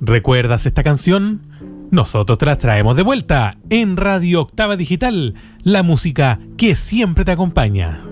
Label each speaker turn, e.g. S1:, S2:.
S1: ¿Recuerdas esta canción? Nosotros te la traemos de vuelta en Radio Octava Digital, la música que siempre te acompaña.